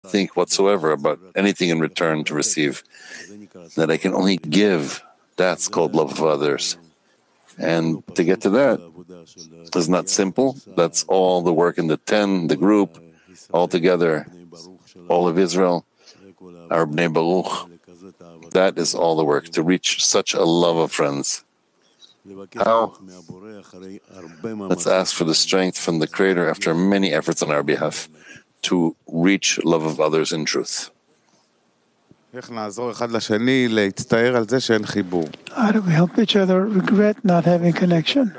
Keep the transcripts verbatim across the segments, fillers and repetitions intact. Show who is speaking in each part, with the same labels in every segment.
Speaker 1: think whatsoever about anything in return to receive, that I can only give. That's called love of others. And to get to that is not simple. That's all the work in the ten, the group, all together, all of Israel, our Bnei Baruch. That is all the work, to reach such a love of friends. How? Let's ask for the strength from the Creator after many efforts on our behalf to reach love of others in truth.
Speaker 2: How
Speaker 3: do we help each other regret not having connection?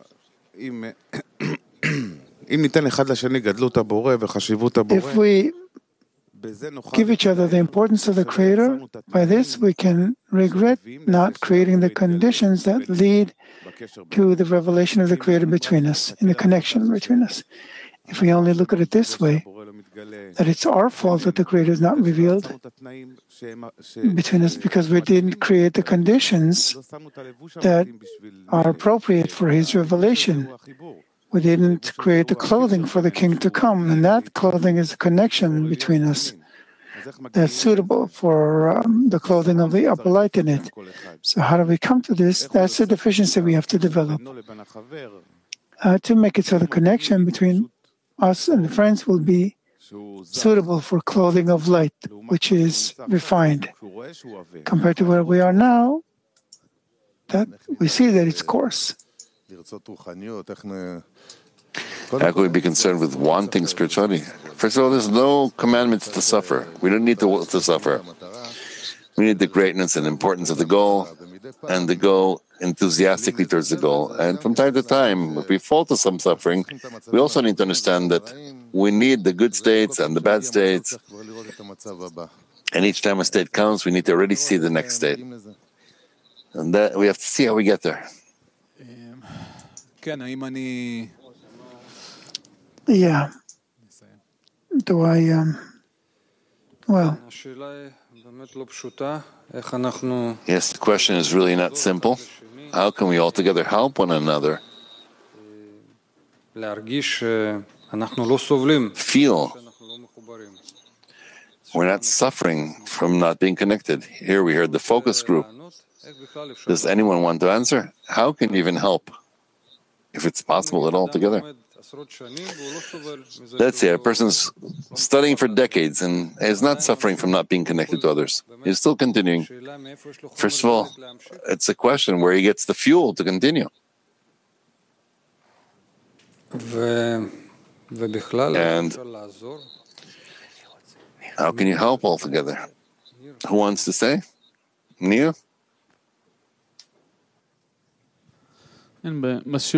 Speaker 3: If we give each other the importance of the Creator, by this we can regret not creating the conditions that lead to the revelation of the Creator between us, in the connection between us. If we only look at it this way, that it's our fault that the Creator is not revealed between us because we didn't create the conditions that are appropriate for His revelation. We didn't create the clothing for the King to come, and that clothing is a connection between us that's suitable for um, the clothing of the upper light in it. So how do we come to this? That's the deficiency we have to develop. Uh, to make it so the connection between us and the friends will be suitable for clothing of light, which is refined. Compared to where we are now, that we see that it's coarse.
Speaker 1: How can we be concerned with wanting spirituality? First of all, there's no commandments to suffer. We don't need to, to suffer. We need the greatness and importance of the goal, and to go enthusiastically towards the goal. And from time to time, if we fall to some suffering, we also need to understand that we need the good states and the bad states. And each time a state comes, we need to already see the next state. And that we have to see how we get there.
Speaker 3: Yeah. Do I, um, well.
Speaker 1: Yes, the question is really not simple. How can we all together help one another? Feel we're not suffering from not being connected. Here we heard the focus group. Does anyone want to answer? How can you even help? If it's possible at all together. Let's say a person's studying for decades and is not suffering from not being connected to others. He's still continuing. First of all, it's a question where he gets the fuel to continue. And how can you help altogether? Who wants to say? Nia?
Speaker 3: In the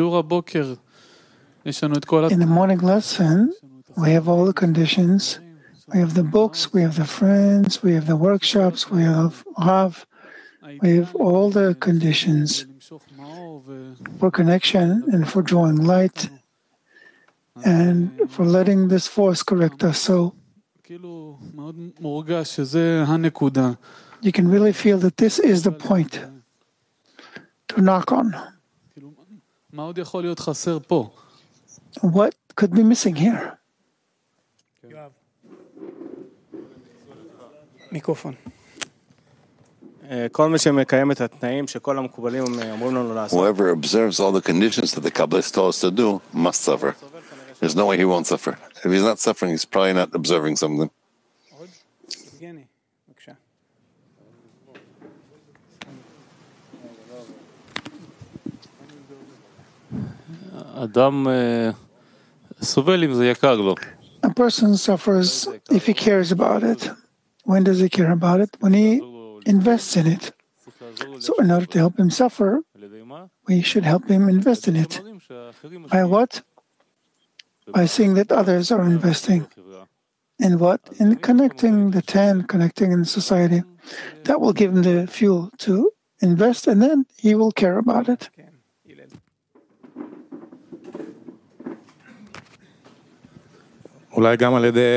Speaker 3: morning lesson, we have all the conditions. We have the books, we have the friends, we have the workshops, we have Rav, we have all the conditions for connection and for drawing light and for letting this force correct us. So you can really feel that this is the point to knock on. What could be missing here? Microphone.
Speaker 1: Whoever observes all the conditions that the Kabbalists told us to do must suffer. There's no way he won't suffer. If he's not suffering, he's probably not observing something.
Speaker 3: A person suffers if he cares about it. When does he care about it? When he invests in it. So in order to help him suffer, we should help him invest in it. By what? By seeing that others are investing. In what? In connecting the ten, connecting in society. That will give him the fuel to invest, and then he will care about it.
Speaker 1: Maybe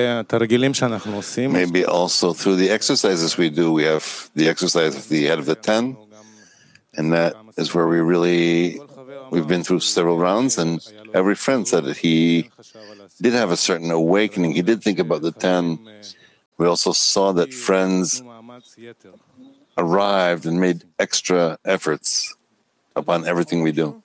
Speaker 1: also through the exercises we do. We have the exercise of the head of the ten, and that is where we really, we've been through several rounds, and every friend said that he did have a certain awakening. He did think about the ten, We also saw that friends arrived and made extra efforts upon everything we do.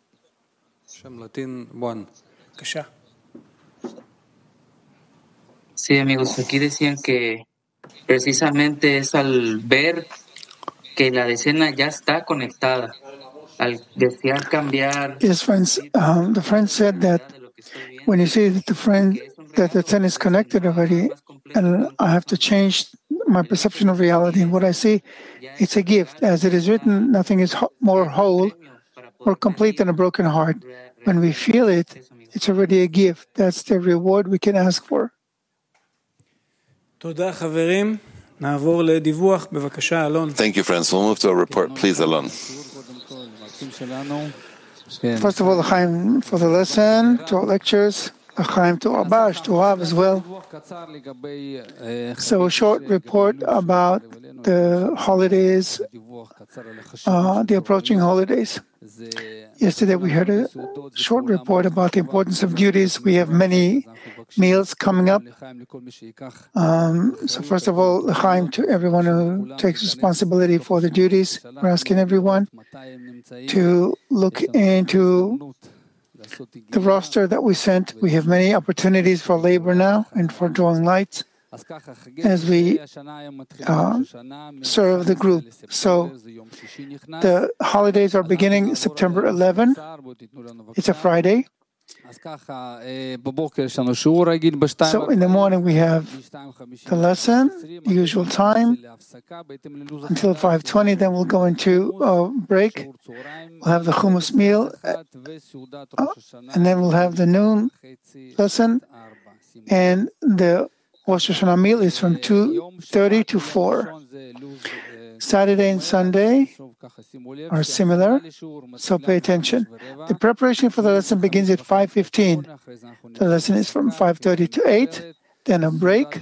Speaker 4: Sí, amigos, aquí decían que precisamente es al ver que la decena ya está conectada, al desear cambiar.
Speaker 3: Yes, friends. Um, the friend said that when you see that the friend that the ten is connected already, and I have to change my perception of reality. And what I see, it's a gift, as it is written. Nothing is ho- more whole, more complete than a broken heart. When we feel it, it's already a gift. That's the reward we can ask for.
Speaker 5: תודה, חברים. נעבור לדיווח, בבקשה, אלון.
Speaker 1: Thank you, friends. We'll move to a report. Please, Alon.
Speaker 3: First of all, l'chaim for the lesson, to our lectures, l'chaim to our bash, to Rav as well. So a short report about the holidays, uh, the approaching holidays. Yesterday we heard a short report about the importance of duties. We have many meals coming up. Um, so first of all, l'chaim to everyone who takes responsibility for the duties. We're asking everyone to look into the roster that we sent. We have many opportunities for labor now and for drawing lights as we uh, serve the group. So the holidays are beginning September eleventh. It's a Friday. So in the morning we have the lesson, the usual time, until five twenty. Then we'll go into a break. We'll have the hummus meal, uh, and then we'll have the noon lesson, and the Rosh Hashanah meal is from two thirty to four. Saturday and Sunday are similar, so pay attention. The preparation for the lesson begins at five fifteen. The lesson is from five thirty to eight, then a break.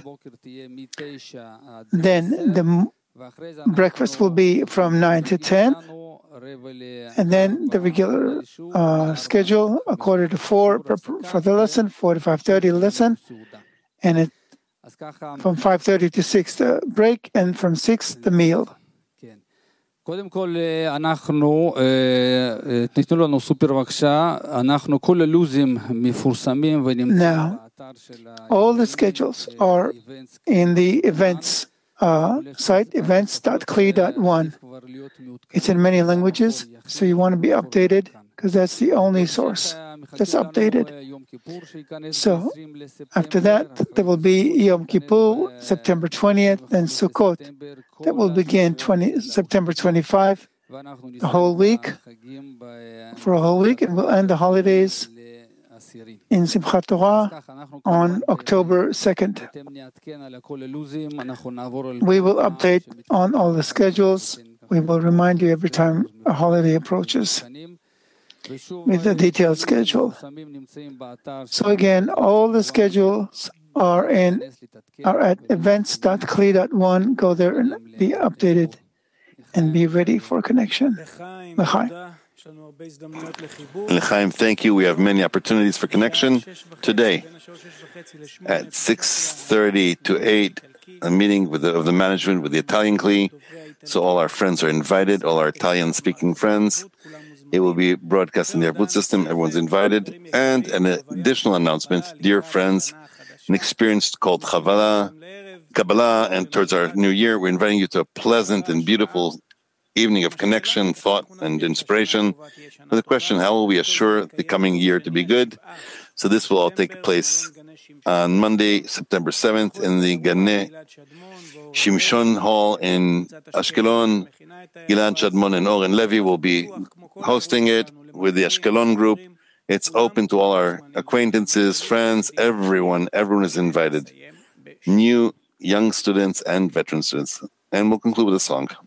Speaker 3: Then the breakfast will be from nine to ten, and then the regular uh, schedule, a quarter to four for the lesson, four to five thirty lesson, and it, from five thirty to six the break, and from six the meal.
Speaker 6: קודם כל, אנחנו, תניתנו לנו סופר בבקשה, אנחנו כל הלוזים מפורסמים ונמצאים באתר של
Speaker 3: all the schedules are in the events uh, site, events dot kli dot one. It's in many languages, so you want to be updated, because that's the only source that's updated. So after that, there will be Yom Kippur, September twentieth, then Sukkot. That will begin twenty, September twenty-fifth, the whole week, for a whole week, and we'll end the holidays in Simchat Torah on October second. We will update on all the schedules. We will remind you every time a holiday approaches with a detailed schedule. So again, all the schedules are in are at events dot kli dot one. Go there and be updated and be ready for connection. L'chaim.
Speaker 1: L'chaim, thank you. We have many opportunities for connection today at six thirty to eight. A meeting with the, of the management with the Italian Kli. So all our friends are invited. All our Italian-speaking friends. It will be broadcast in the Airboot system. Everyone's invited. And an additional announcement, dear friends, an experience called Chavala, Kabbalah, and towards our new year, we're inviting you to a pleasant and beautiful evening of connection, thought, and inspiration. With the question, how will we assure the coming year to be good? So this will all take place on Monday, September seventh, in the Ganeh Shimshon Hall in Ashkelon. Gilad Shadmon and Oren Levy will be hosting it with the Ashkelon group. It's open to all our acquaintances, friends, everyone. Everyone is invited. New, young students, and veteran students. And we'll conclude with a song.